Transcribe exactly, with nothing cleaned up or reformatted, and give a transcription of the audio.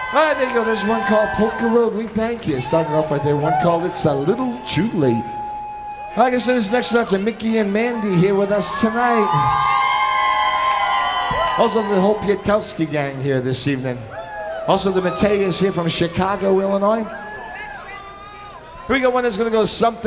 All right, there you go. There's one called Polka Road. We thank you. Starting off right there. One called It's a Little Too Late. Like I said, this next one to Mickey and Mandy here with us tonight. Also the whole Pietkowski gang here this evening. Also the Mateas here from Chicago, Illinois. Here we got one that's going to go something.